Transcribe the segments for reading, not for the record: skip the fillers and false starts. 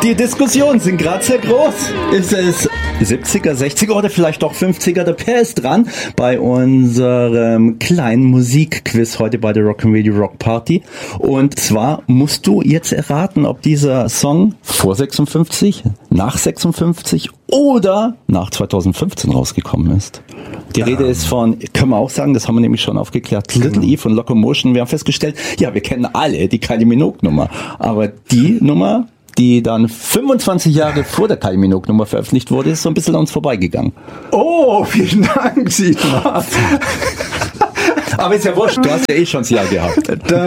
Die Diskussionen sind gerade sehr groß. Ist es 70er, 60er oder vielleicht doch 50er? Der Per ist dran bei unserem kleinen Musikquiz heute bei der Rock'n'Radio Rock Party. Und zwar musst du jetzt erraten, ob dieser Song vor 56, nach 56 oder nach 2015 rausgekommen ist. Die Rede ist von, können wir auch sagen, das haben wir nämlich schon aufgeklärt, Little E von Locomotion. Wir haben festgestellt, ja, wir kennen alle die Kylie Minogue-Nummer, aber die Nummer, die dann 25 Jahre vor der Kylie Minogue-Nummer veröffentlicht wurde, ist so ein bisschen an uns vorbeigegangen. Oh, vielen Dank, Sigmar. Aber ist ja wurscht, du hast ja eh schon das Jahr gehabt.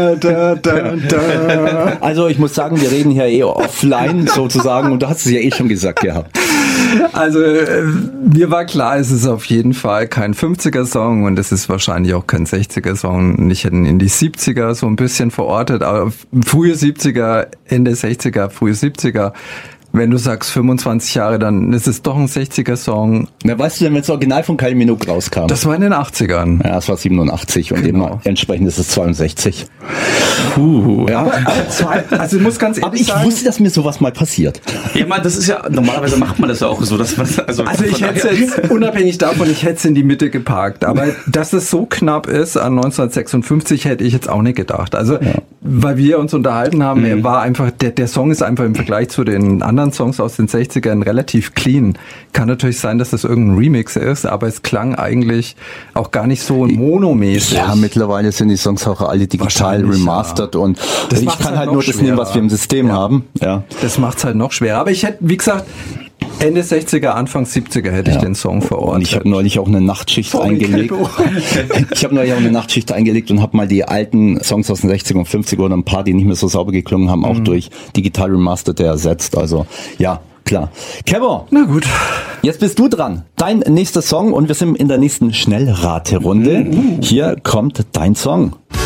Also ich muss sagen, wir reden hier eh offline sozusagen und du hast es ja eh schon gesagt gehabt. Also mir war klar, es ist auf jeden Fall kein 50er-Song und es ist wahrscheinlich auch kein 60er-Song. Ich hätte ihn in die 70er so ein bisschen verortet, aber frühe 70er, Ende 60er, frühe 70er. Wenn du sagst 25 Jahre, dann ist es doch ein 60er-Song. Na, weißt du denn, wenn das Original von Kylie Minogue rauskam? Das war in den 80ern. Ja, das war 87 und genau. Entsprechend ist es 62. Ja. Also ich muss ganz ehrlich sagen. Ich wusste, dass mir sowas mal passiert. Ja, man, das ist ja, normalerweise macht man das ja auch so, dass man, also ich hätte es jetzt, unabhängig davon, ich hätte es in die Mitte geparkt. Aber dass es so knapp ist an 1956, hätte ich jetzt auch nicht gedacht. Also, weil wir uns unterhalten haben, er war einfach, der Song ist einfach im Vergleich zu den anderen Songs aus den 60ern relativ clean. Kann natürlich sein, dass das irgendein Remix ist, aber es klang eigentlich auch gar nicht so monomäßig. Ja, mittlerweile sind die Songs auch alle digital remastert und das ich kann halt nur das schwerer. nehmen, was wir im System haben. Ja. Das macht's halt noch schwerer. Aber ich hätte, wie gesagt, Ende 60er, Anfang 70er hätte ich den Song verortet. Und ich habe neulich auch eine Nachtschicht eingelegt. Ich habe neulich auch eine Nachtschicht eingelegt und habe mal die alten Songs aus den 60er und 50er oder ein paar, die nicht mehr so sauber geklungen haben, auch durch digital remasterte ersetzt. Also ja, klar. Kevin, na gut. Jetzt bist du dran. Dein nächster Song und wir sind in der nächsten Schnellraterunde. Hier kommt dein Song.